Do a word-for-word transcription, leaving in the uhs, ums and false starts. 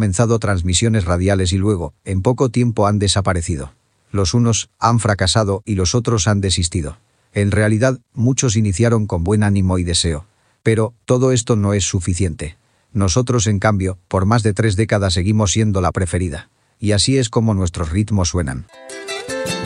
comenzado transmisiones radiales y luego, en poco tiempo han desaparecido. Los unos han fracasado y los otros han desistido. En realidad, muchos iniciaron con buen ánimo y deseo. Pero, todo esto no es suficiente. Nosotros, en cambio, por más de tres décadas seguimos siendo la preferida. Y así es como nuestros ritmos suenan.